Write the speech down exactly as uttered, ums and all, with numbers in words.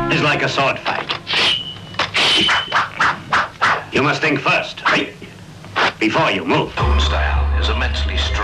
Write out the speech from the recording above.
is like a sword fight. You must think first, before you move. Tone style is immensely strong.